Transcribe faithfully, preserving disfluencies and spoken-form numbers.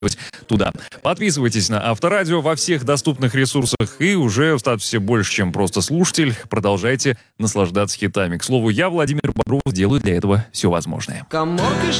туда. Подписывайтесь на Авторадио во всех доступных ресурсах и уже в статусе больше, чем просто слушатель. Продолжайте наслаждаться хитами. К слову, я, Владимир Бодров, делаю для этого все возможное. Каморка